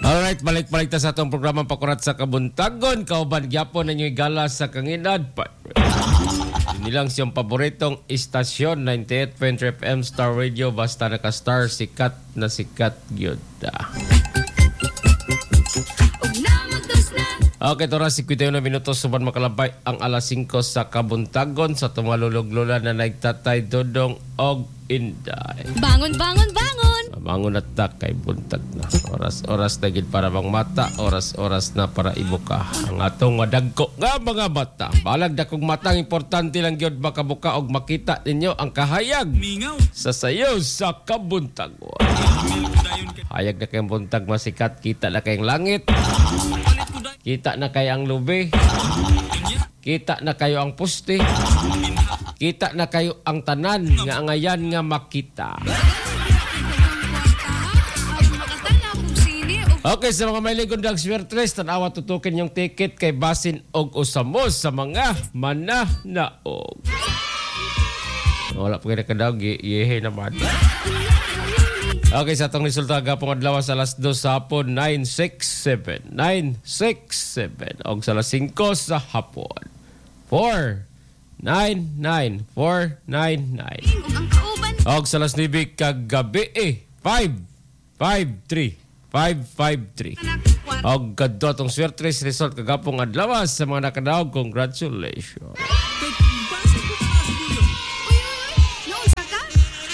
Alright, balik-balik ta sa atong programang Pakurat sa Kabuntagon. Kauban gyapon ninyo'y gala sa Kanginad. Nilang siyang paboritong istasyon, 98.3 FM Star Radio. Basta naka-star, sikat na sikat gyud. Okay, ito ras 51 minutos suban makalabay ang alas 5 sa Kabuntagon sa tumalulog-lula na nagtatay Dodong og Inday. Bangon, bangon, bangon! Bangon at tak kay buntag na. Oras-oras na gid para bang mata, oras-oras na para ibuka. Ang atong madagko nga mga mata. Balag dakong matang importante lang gyud makabuka og makita ninyo ang kahayag sa sayo sa Kabuntagon. Hayag na kayong buntag masikat, kita na kayong langit. Kita na kayo ang lubi. Kita na kayo ang puste. Kita na kayo ang tanan nga angayan nga makita. Okay, sa mga may ligong dag swertres, tanawa tutukin yung ticket kay basin og usamos sa mga mananaog. Wala pa kayo nakadaog, yehe naman. Okay, sa itong resulta gapong adlaw sa alas 2 sa hapon, 967. Og sa alas 5 sa hapon, 499. Og sa alas 9 kagabi, 553. Og kadto atong swertres result kagapong adlaw sa mga nakadaog. Congratulations.